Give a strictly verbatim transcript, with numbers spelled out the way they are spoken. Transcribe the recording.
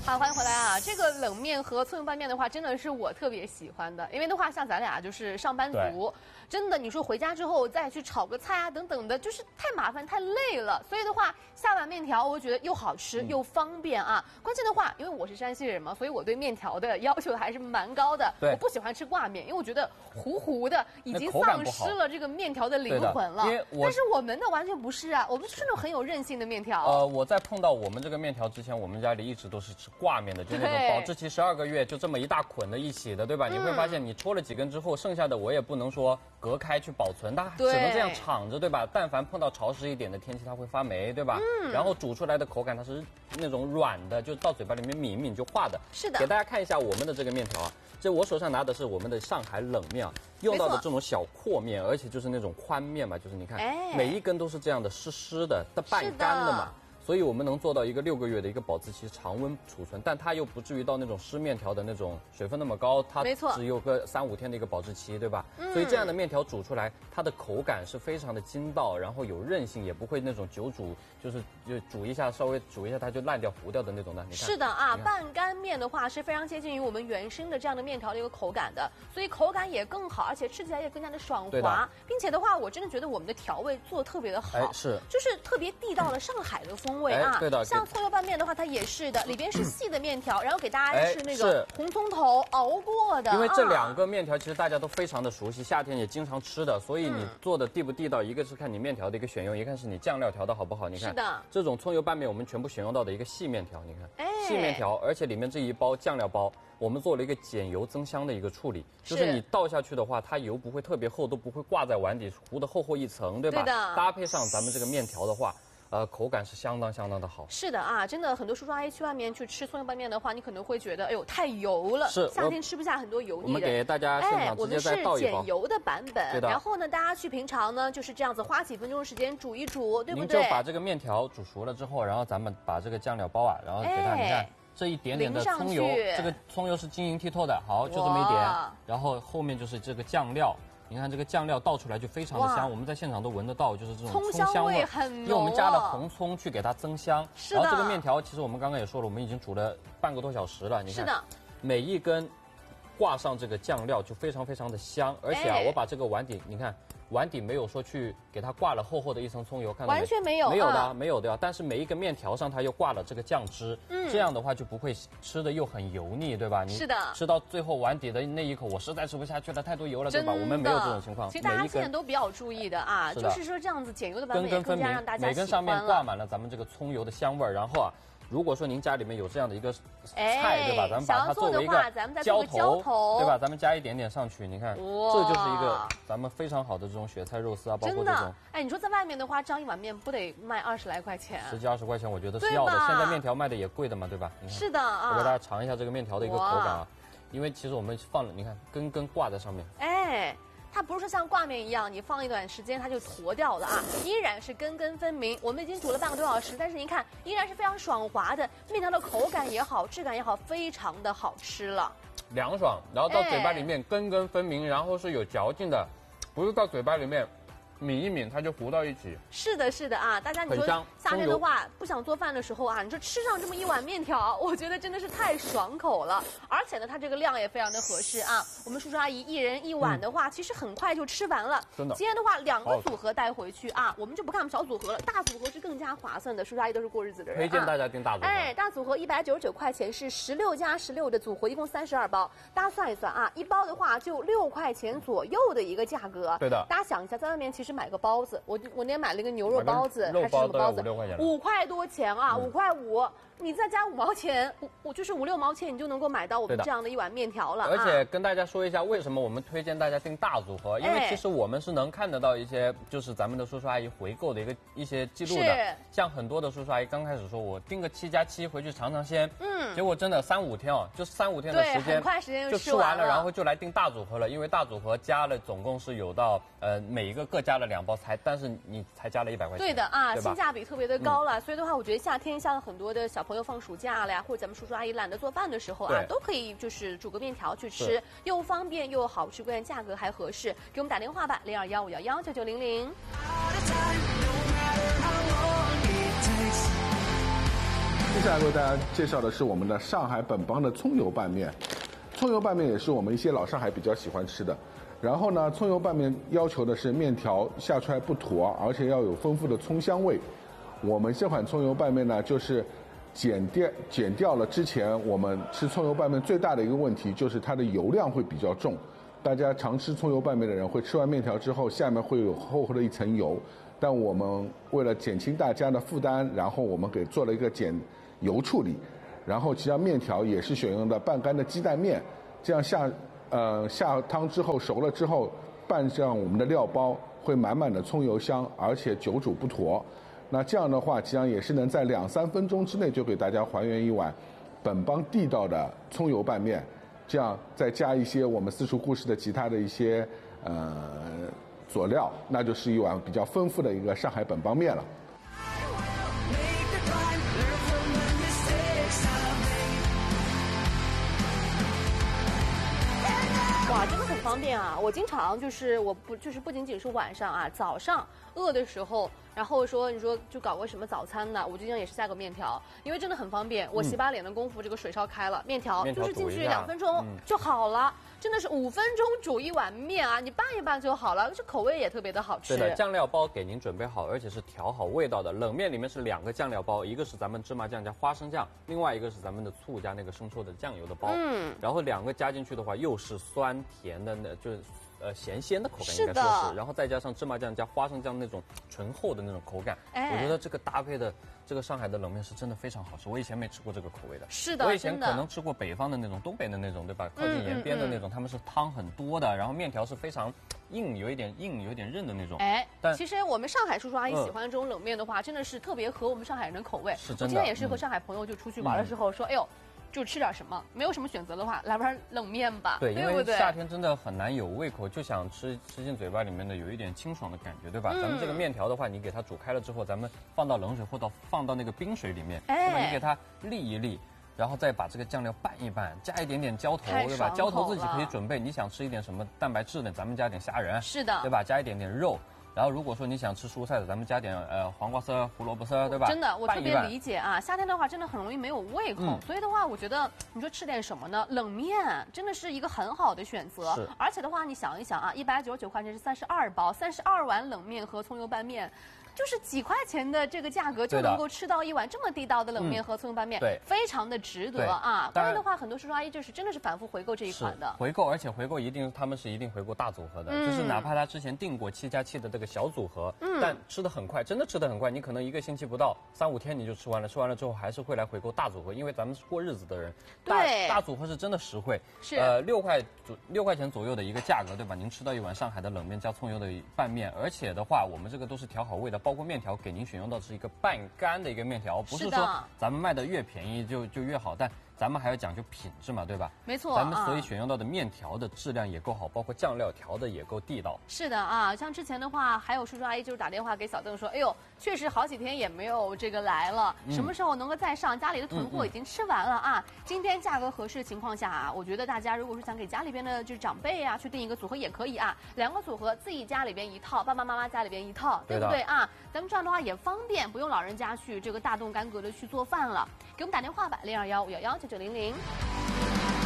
好，欢迎回来啊！这个冷面和葱油拌面的话，真的是我特别喜欢的，因为的话，像咱俩就是上班族，真的，你说回家之后再去炒个菜啊等等的，就是太麻烦太累了。所以的话，下碗面条，我觉得又好吃又方便啊。嗯、关键的话，因为我是山西人嘛，所以我对面条的要求还是蛮高的。我不喜欢吃挂面，因为我觉得糊糊的，已经丧失了这个面条的灵魂了。但是我们的完全不是啊，我们就是那种很有韧性的面条。 呃，我在碰到我们这个面条之前，我们家里一直都是吃挂面的，就那种保质期十二个月，就这么一大捆的一起的，对吧？嗯、你会发现，你戳了几根之后，剩下的我也不能说隔开去保存，它只能这样敞着，对吧？但凡碰到潮湿一点的天气，它会发霉，对吧？嗯。然后煮出来的口感它是那种软的，就到嘴巴里面抿一抿就化的。 是的。 给大家看一下我们的这个面条啊，这我手上拿的是我们的上海冷面啊，用到的这种小阔面，而且就是那种宽面嘛，就是你看，哎、每一根都是这样的湿湿的、半干的嘛。所以我们能做到一个六个月的一个保质期，常温储存，但它又不至于到那种湿面条的那种水分那么高，它只有个三五天的一个保质期，对吧？嗯、所以这样的面条煮出来，它的口感是非常的筋道，然后有韧性，也不会那种久煮，就是就煮一下稍微煮一下它就烂掉糊掉的那种的。你看是的啊，半干面的话是非常接近于我们原生的这样的面条的一个口感的，所以口感也更好，而且吃起来也更加的爽滑，并且的话，我真的觉得我们的调味做的特别的好， 哎、是就是特别地道的上海的风味啊。 哎、对的。 像葱油拌面的话，它也是的，里边是细的面条，然后给大家是那个红葱头熬过的。 因为这两个面条其实大家都非常的熟悉，夏天也经常吃的，所以你做的地不地道，一个是看你面条的一个选用，一个是你酱料调的好不好。你看， 是的， 这种葱油拌面我们全部选用到的一个细面条，你看，哎、细面条，而且里面这一包酱料包，我们做了一个减油增香的一个处理，就是你倒下去的话，它油不会特别厚，都不会挂在碗底糊的厚厚一层，对吧？ 对的。 搭配上咱们这个面条的话。呃，口感是相当相当的好。 是的啊，真的很多叔叔阿姨去外面去吃葱油拌面的话，你可能会觉得，哎呦，太油了， 是夏天吃不下很多油腻的。 我们给大家现场直接再倒一包。 哎，我们是减油的版本。然后呢，大家去平常呢就是这样子花几分钟的时间煮一煮，对不对？ 您就把这个面条煮熟了之后，然后咱们把这个酱料包啊，然后给它，哎、你看这一点点的葱油，这个葱油是晶莹剔透的，好，就这么一点，然后后面就是这个酱料。你看这个酱料倒出来就非常的香，我们在现场都闻得到，就是这种葱香味很浓， 因为我们加了红葱去给它增香。 是的。 然后这个面条其实我们刚刚也说了，我们已经煮了半个多小时了。你看， 是的， 每一根挂上这个酱料就非常非常的香，而且啊，哎、我把这个碗底，你看。碗底没有说去给它挂了厚厚的一层葱油，看到没？ 完全没有， 没有的， 啊、 没有的。但是每一个面条上它又挂了这个酱汁，嗯，这样的话就不会吃的又很油腻，对吧？你是的， 吃到最后碗底的那一口，我实在吃不下去了，太多油了，对吧？我们没有这种情况。 其实大家现在都比较注意的啊，是就是说这样子减油的版本也更加让大家喜欢了。 每根上面挂满了咱们这个葱油的香味儿，然后啊。如果说您家里面有这样的一个菜，对吧？咱们把它作为一个浇头，对吧？咱们加一点点上去，你看，这就是一个咱们非常好的这种雪菜肉丝啊，包括这种。 哎，你说在外面的话，这样一碗面不得卖二十来块钱？ 十几二十块钱，我觉得是要的。现在面条卖的也贵的嘛，对吧？ 是的啊。 我给大家尝一下这个面条的一个口感啊，因为其实我们放了，你看根根挂在上面。 哎。它不是说像挂面一样，你放一段时间它就坨掉了啊，依然是根根分明。我们已经煮了半个多小时，但是您看，依然是非常爽滑的，面条的口感也好，质感也好，非常的好吃了， 凉爽，然后到嘴巴里面根根分明，然后是有嚼劲的，不是到嘴巴里面。抿一抿，它就糊到一起。 是的，是的啊！大家你说夏天的话，不想做饭的时候啊，你说吃上这么一碗面条，我觉得真的是太爽口了。而且呢，它这个量也非常的合适啊。我们叔叔阿姨一人一碗的话，嗯、其实很快就吃完了。 真的。 今天的话，两个组合带回去啊，我们就不看小组合了，大组合是更加划算的。叔叔阿姨都是过日子的人， 推荐大家订大组合。 哎，大组合一百九十九块钱是十六加十六的组合，一共三十二包。大家算一算啊，一包的话就六块钱左右的一个价格。 对的。 大家想一下，在外面其实买个包子。我我那天买了一个牛肉包子， 还是什么包子？ 五块多钱啊，五块五，你再加五毛钱，我我就是五六毛钱，你就能够买到我们这样的一碗面条了。 而且跟大家说一下，为什么我们推荐大家订大组合？因为其实我们是能看得到一些，就是咱们的叔叔阿姨回购的一个一些记录的。像很多的叔叔阿姨刚开始说我订个七加七回去尝尝鲜，嗯，结果真的三五天哦，就三五天的时间， 很快时间就吃完了，然后就来订大组合了。因为大组合加了总共是有到呃每一个各加了两包才，但是你才加了一百块钱。 对的啊，性价比特别的高了。所以的话，我觉得夏天像很多的小朋友放暑假了呀，或者咱们叔叔阿姨懒得做饭的时候啊，都可以就是煮个面条去吃，又方便又好吃，关键价格还合适。给我们打电话吧，零二幺五幺幺九九零零。 接下来为大家介绍的是我们的上海本帮的葱油拌面。葱油拌面也是我们一些老上海比较喜欢吃的。然后呢，葱油拌面要求的是面条下出来不坨，而且要有丰富的葱香味。我们这款葱油拌面呢，就是减掉减掉了之前我们吃葱油拌面最大的一个问题，就是它的油量会比较重。大家常吃葱油拌面的人会吃完面条之后，下面会有厚厚的一层油。但我们为了减轻大家的负担，然后我们给做了一个减油处理。然后其实面条也是选用的半干的鸡蛋面，这样下呃下汤之后熟了之后，拌上我们的料包，会满满的葱油香，而且久煮不坨。那这样的话，其实也是能在两三分钟之内就给大家还原一碗本帮地道的葱油拌面。这样再加一些我们私厨故事的其他的一些呃佐料，那就是一碗比较丰富的一个上海本帮面了。 哇，真的很方便啊！我经常就是我不就是不仅仅是晚上啊，早上饿的时候，然后说你说就搞个什么早餐呢，我就经常也是下个面条，因为真的很方便。我洗把脸的功夫，这个水烧开了，面条就是进去两分钟就好了。真的是五分钟煮一碗面啊，你拌一拌就好了，这口味也特别的好吃。 对的，酱料包给您准备好，而且是调好味道的。冷面里面是两个酱料包，一个是咱们芝麻酱加花生酱，另外一个是咱们的醋加那个生抽的酱油的包。嗯，然后两个加进去的话，又是酸甜的，那就是呃咸鲜的口感应该说是，然后再加上芝麻酱加花生酱那种醇厚的那种口感，哎、我觉得这个搭配的这个上海的冷面是真的非常好吃。我以前没吃过这个口味的， 是的， 我以前可能吃过北方的那种、东北的那种，对吧？靠近沿边的那种，嗯嗯嗯他们是汤很多的，然后面条是非常硬，有一点硬，有一点韧的那种。哎， 但其实我们上海叔叔阿姨喜欢这种冷面的话，嗯、真的是特别合我们上海人的口味。 是真的。 我今天也是和上海朋友就出去玩的时候、嗯、说，哎呦。就吃点什么，没有什么选择的话，来碗冷面吧。 对， 对因为夏天真的很难有胃口，就想吃吃进嘴巴里面的有一点清爽的感觉，对吧？嗯、咱们这个面条的话，你给它煮开了之后，咱们放到冷水或者放到那个冰水里面，哎、对吧？你给它沥一沥，然后再把这个酱料拌一拌，加一点点浇头，对吧？浇头自己可以准备，你想吃一点什么蛋白质的，咱们加点虾仁， 是的， 对吧？加一点点肉。然后如果说你想吃蔬菜的，咱们加点呃黄瓜丝、胡萝卜丝，对吧？ 真的，我特别理解啊。夏天的话，真的很容易没有胃口，嗯、所以的话，我觉得你说吃点什么呢？冷面真的是一个很好的选择。 是。 而且的话，你想一想啊，一百九十九块钱是三十二包，三十二碗冷面和葱油拌面。就是几块钱的这个价格就能够吃到一碗这么地道的冷面和葱油拌面， 对， 非常的值得啊。当然的话，很多叔叔阿姨就是真的是反复回购这一款的， 回购，而且回购一定他们是一定回购大组合的，嗯、就是哪怕他之前订过七加七的这个小组合，嗯、但吃的很快，真的吃的很快，你可能一个星期不到三五天你就吃完了，吃完了之后还是会来回购大组合，因为咱们是过日子的人， 对， 大大组合是真的实惠， 是呃六块左六块钱左右的一个价格，对吧？您吃到一碗上海的冷面加葱油的拌面，而且的话，我们这个都是调好味的，包括面条给您选用到的是一个半干的一个面条，不是说咱们卖的越便宜就就越好，但咱们还要讲究品质嘛，对吧？ 没错， 咱们所以选用到的面条的质量也够好，包括酱料调的也够地道。 是的啊，像之前的话，还有叔叔阿姨就是打电话给小邓说，哎呦，确实好几天也没有这个来了，嗯、什么时候能够再上？家里的囤货已经吃完了啊。嗯嗯今天价格合适的情况下啊，我觉得大家如果是想给家里边的就是长辈啊去订一个组合也可以啊，两个组合自己家里边一套，爸爸妈妈家里边一套，对不对啊？咱们这样的话也方便，不用老人家去这个大动干戈的去做饭了。给我们打电话吧，零二幺五幺幺九九零零。